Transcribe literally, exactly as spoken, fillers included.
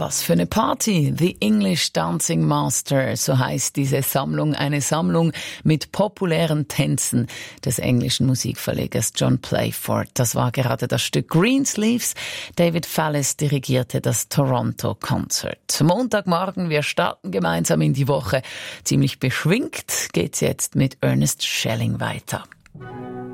Was für eine Party! The English Dancing Master, so heißt diese Sammlung. Eine Sammlung mit populären Tänzen des englischen Musikverlegers John Playford. Das war gerade das Stück Greensleeves. David Fallis dirigierte das Toronto Concert. Montagmorgen, wir starten gemeinsam in die Woche. Ziemlich beschwingt geht's jetzt mit Ernest Schelling weiter.